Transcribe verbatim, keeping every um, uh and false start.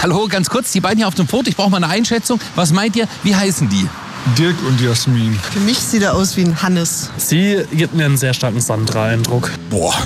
Hallo, ganz kurz, die beiden hier auf dem Foto, ich brauche mal eine Einschätzung. Was meint ihr, wie heißen die? Dirk und Jasmin. Für mich sieht er aus wie ein Hannes. Sie gibt mir einen sehr starken Sandra-Eindruck. Boah.